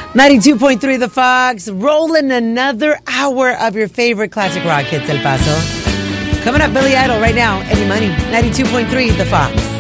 92.3 The Fox, rolling another hour of your favorite classic rock hits, El Paso. Coming up, Billy Idol right now, Eddie Money, 92.3 The Fox.